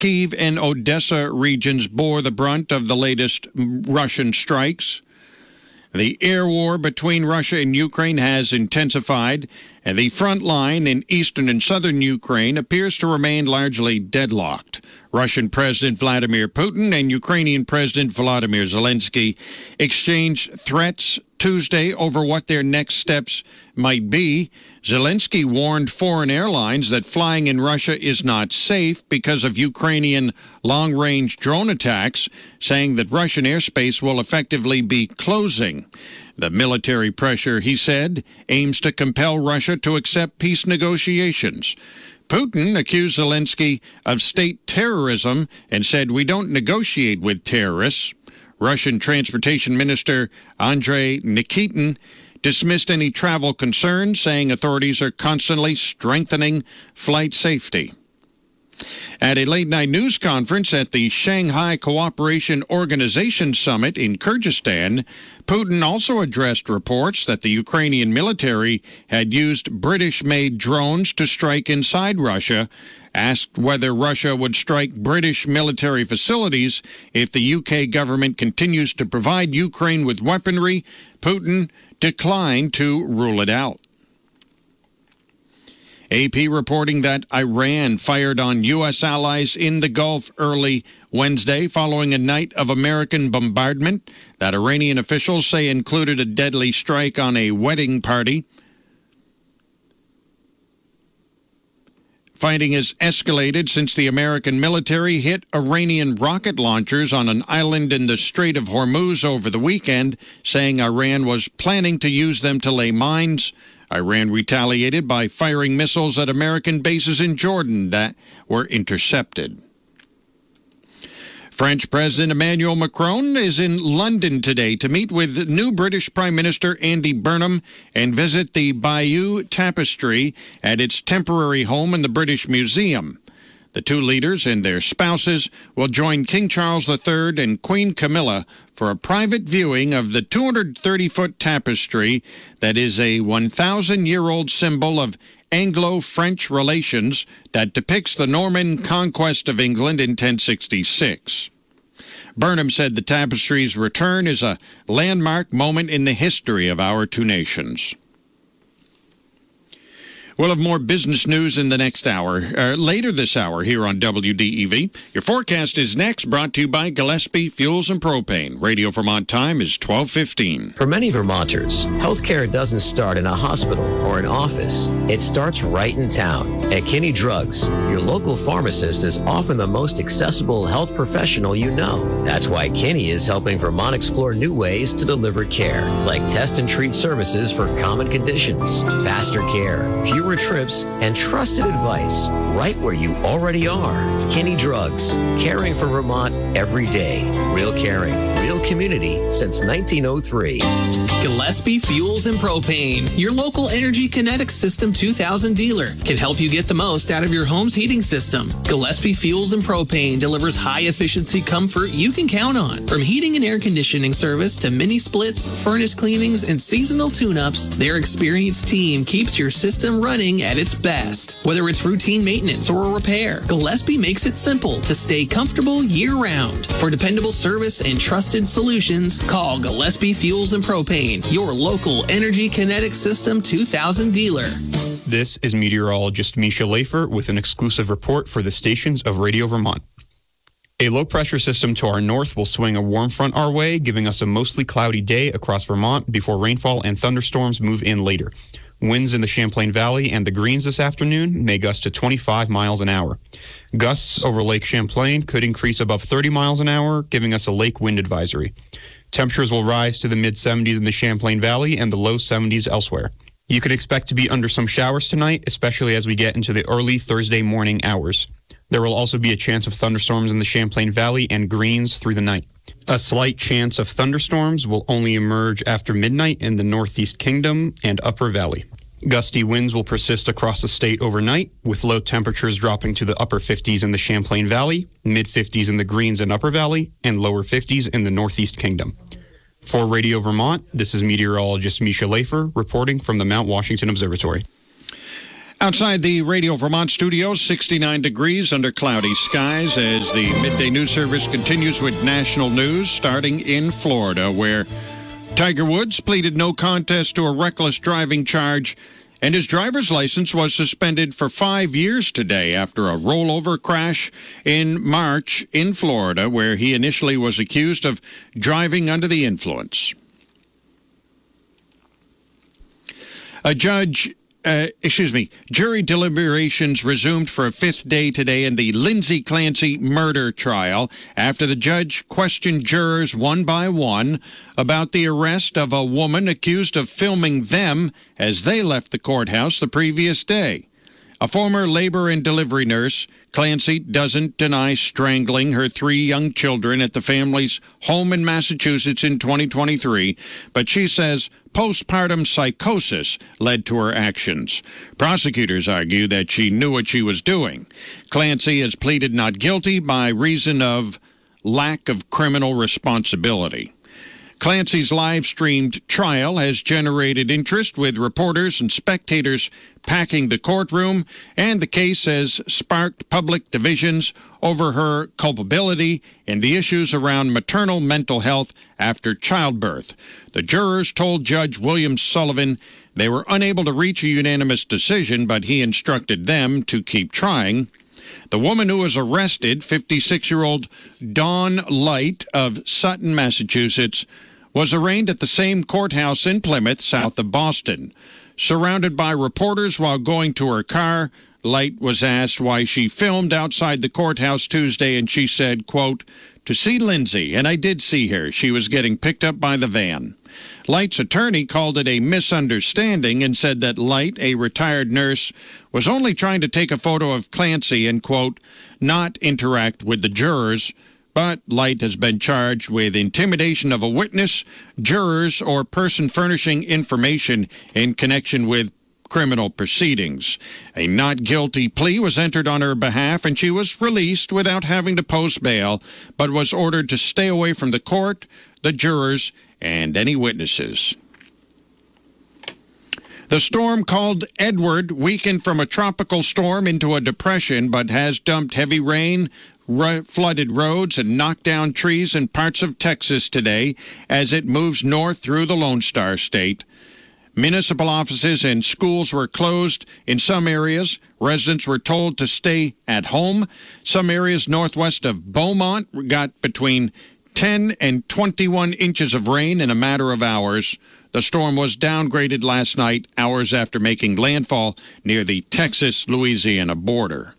Kyiv and Odessa regions bore the brunt of the latest Russian strikes. The air war between Russia and Ukraine has intensified, and the front line in eastern and southern Ukraine appears to remain largely deadlocked. Russian President Vladimir Putin and Ukrainian President Volodymyr Zelensky exchanged threats Tuesday over what their next steps might be. Zelensky warned foreign airlines that flying in Russia is not safe because of Ukrainian long-range drone attacks, saying that Russian airspace will effectively be closing. The military pressure, he said, aims to compel Russia to accept peace negotiations. Putin accused Zelensky of state terrorism and said, "We don't negotiate with terrorists." Russian Transportation Minister Andrei Nikitin dismissed any travel concerns, saying authorities are constantly strengthening flight safety. At a late-night news conference at the Shanghai Cooperation Organization Summit in Kyrgyzstan, Putin also addressed reports that the Ukrainian military had used British-made drones to strike inside Russia. Asked whether Russia would strike British military facilities if the UK government continues to provide Ukraine with weaponry, Putin declined to rule it out. AP reporting that Iran fired on U.S. allies in the Gulf early Wednesday following a night of American bombardment that Iranian officials say included a deadly strike on a wedding party. Fighting has escalated since the American military hit Iranian rocket launchers on an island in the Strait of Hormuz over the weekend, saying Iran was planning to use them to lay mines. Iran retaliated by firing missiles at American bases in Jordan that were intercepted. French President Emmanuel Macron is in London today to meet with new British Prime Minister Andy Burnham and visit the Bayeux Tapestry at its temporary home in the British Museum. The two leaders and their spouses will join King Charles III and Queen Camilla for a private viewing of the 230-foot tapestry that is a 1,000-year-old symbol of Anglo-French relations that depicts the Norman conquest of England in 1066. Burnham said the tapestry's return is a landmark moment in the history of our two nations. We'll have more business news in the next hour, later this hour here on WDEV. Your forecast is next, brought to you by Gillespie Fuels and Propane. Radio Vermont time is 12:15. For many Vermonters, healthcare doesn't start in a hospital or an office. It starts right in town. At Kinney Drugs, your local pharmacist is often the most accessible health professional you know. That's why Kinney is helping Vermont explore new ways to deliver care, like test and treat services for common conditions, faster care, fewer trips, and trusted advice right where you already are. Kinney Drugs, caring for Vermont every day. Real caring, real community since 1903. Gillespie Fuels and Propane, your local Energy Kinetic System 2000 dealer, can help you get the most out of your home's heating system. Gillespie Fuels and Propane delivers high-efficiency comfort you can count on. From heating and air conditioning service to mini splits, furnace cleanings, and seasonal tune-ups, their experienced team keeps your system running at its best. Whether it's routine maintenance or a repair, Gillespie makes it simple to stay comfortable year-round. For dependable service and trusted solutions, call Gillespie Fuels and Propane, your local Energy Kinetic System 2000 dealer. This is meteorologist Misha Lafer with an exclusive report for the stations of Radio Vermont. A low-pressure system to our north will swing a warm front our way, giving us a mostly cloudy day across Vermont before rainfall and thunderstorms move in later. Winds in the Champlain Valley and the Greens this afternoon may gust to 25 miles an hour. Gusts over Lake Champlain could increase above 30 miles an hour, giving us a lake wind advisory. Temperatures will rise to the mid-70s in the Champlain Valley and the low 70s elsewhere. You could expect to be under some showers tonight, especially as we get into the early Thursday morning hours. There will also be a chance of thunderstorms in the Champlain Valley and Greens through the night. A slight chance of thunderstorms will only emerge after midnight in the Northeast Kingdom and Upper Valley. Gusty winds will persist across the state overnight, with low temperatures dropping to the upper 50s in the Champlain Valley, mid-50s in the Greens and Upper Valley, and lower 50s in the Northeast Kingdom. For Radio Vermont, this is meteorologist Misha Lafer reporting from the Mount Washington Observatory. Outside the Radio Vermont studios, 69 degrees under cloudy skies as the midday news service continues with national news, starting in Florida, where Tiger Woods pleaded no contest to a reckless driving charge, and his driver's license was suspended for 5 years today after a rollover crash in March in Florida, where he initially was accused of driving under the influence. Jury deliberations resumed for a fifth day today in the Lindsay Clancy murder trial after the judge questioned jurors one by one about the arrest of a woman accused of filming them as they left the courthouse the previous day. A former labor and delivery nurse, Clancy doesn't deny strangling her 3 young children at the family's home in Massachusetts in 2023, but she says postpartum psychosis led to her actions. Prosecutors argue that she knew what she was doing. Clancy has pleaded not guilty by reason of lack of criminal responsibility. Clancy's live-streamed trial has generated interest, with reporters and spectators packing the courtroom, and the case has sparked public divisions over her culpability and the issues around maternal mental health after childbirth. The jurors told Judge William Sullivan they were unable to reach a unanimous decision, but he instructed them to keep trying. The woman who was arrested, 56-year-old Dawn Light of Sutton, Massachusetts, was arraigned at the same courthouse in Plymouth, south of Boston. Surrounded by reporters while going to her car, Light was asked why she filmed outside the courthouse Tuesday, and she said, quote, "To see Lindsay, and I did see her. She was getting picked up by the van." Light's attorney called it a misunderstanding and said that Light, a retired nurse, was only trying to take a photo of Clancy and, quote, not interact with the jurors. But Light has been charged with intimidation of a witness, jurors, or person furnishing information in connection with criminal proceedings. A not guilty plea was entered on her behalf, and she was released without having to post bail, but was ordered to stay away from the court, the jurors, and any witnesses. The storm called Edward weakened from a tropical storm into a depression, but has dumped heavy rain, flooded roads, and knocked down trees in parts of Texas today as it moves north through the Lone Star State. Municipal offices and schools were closed in some areas. Residents were told to stay at home. Some areas northwest of Beaumont got between 10 and 21 inches of rain in a matter of hours. The storm was downgraded last night, hours after making landfall near the Texas-Louisiana border.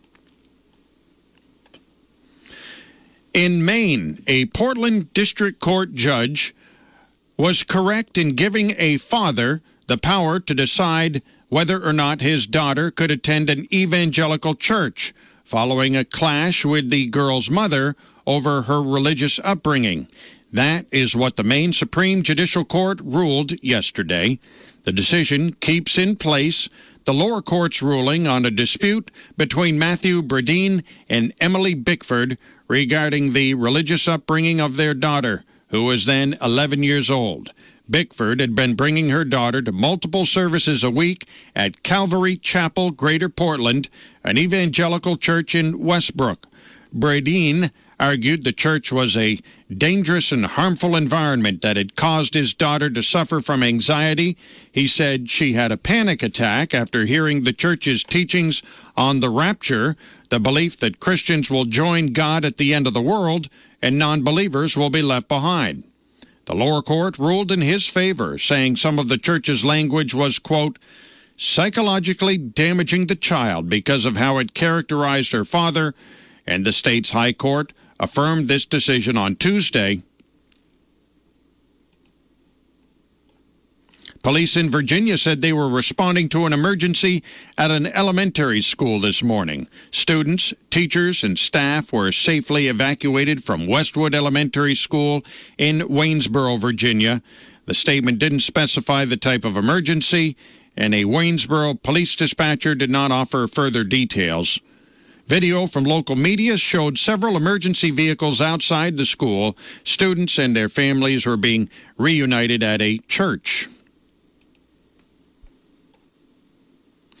In Maine, a Portland District Court judge was correct in giving a father the power to decide whether or not his daughter could attend an evangelical church following a clash with the girl's mother over her religious upbringing. That is what the Maine Supreme Judicial Court ruled yesterday. The decision keeps in place the lower court's ruling on a dispute between Matthew Bradeen and Emily Bickford regarding the religious upbringing of their daughter, who was then 11 years old. Bickford had been bringing her daughter to multiple services a week at Calvary Chapel, Greater Portland, an evangelical church in Westbrook. Bradeen argued the church was a dangerous and harmful environment that had caused his daughter to suffer from anxiety. He said she had a panic attack after hearing the church's teachings on the rapture, the belief that Christians will join God at the end of the world and non-believers will be left behind. The lower court ruled in his favor, saying some of the church's language was, quote, psychologically damaging the child because of how it characterized her father, and the state's high court affirmed this decision on Tuesday. Police in Virginia said they were responding to an emergency at an elementary school this morning. Students, teachers, and staff were safely evacuated from Westwood Elementary School in Waynesboro, Virginia. The statement didn't specify the type of emergency, and a Waynesboro police dispatcher did not offer further details. Video from local media showed several emergency vehicles outside the school. Students and their families were being reunited at a church.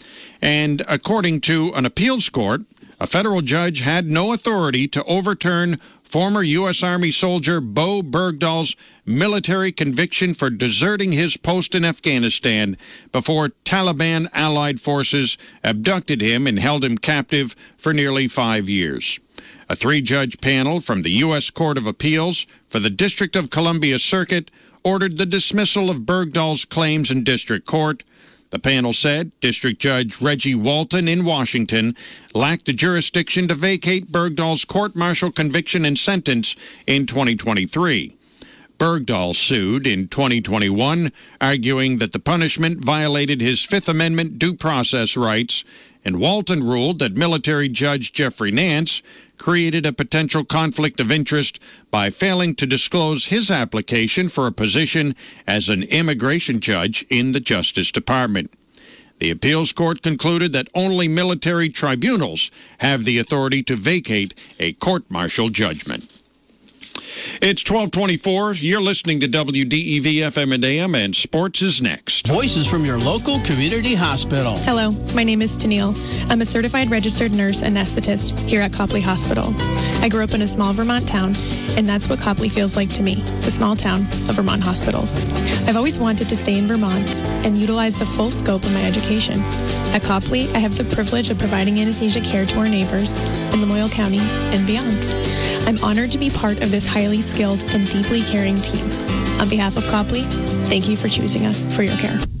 And according to an appeals court, a federal judge had no authority to overturn former U.S. Army soldier Bo Bergdahl's military conviction for deserting his post in Afghanistan before Taliban allied forces abducted him and held him captive for nearly 5 years. A 3-judge panel from the U.S. Court of Appeals for the District of Columbia Circuit ordered the dismissal of Bergdahl's claims in district court. The panel said District Judge Reggie Walton in Washington lacked the jurisdiction to vacate Bergdahl's court-martial conviction and sentence in 2023. Bergdahl sued in 2021, arguing that the punishment violated his Fifth Amendment due process rights, and Walton ruled that military judge Jeffrey Nance created a potential conflict of interest by failing to disclose his application for a position as an immigration judge in the Justice Department. The appeals court concluded that only military tribunals have the authority to vacate a court-martial judgment. It's 12:24. You're listening to WDEV FM and AM, and sports is next. Voices from your local community hospital. Hello, my name is Tennille. I'm a certified registered nurse anesthetist here at Copley Hospital. I grew up in a small Vermont town, and that's what Copley feels like to me, the small town of Vermont hospitals. I've always wanted to stay in Vermont and utilize the full scope of my education. At Copley, I have the privilege of providing anesthesia care to our neighbors in Lamoille County and beyond. I'm honored to be part of this highly skilled and deeply caring team. On behalf of Copley, thank you for choosing us for your care.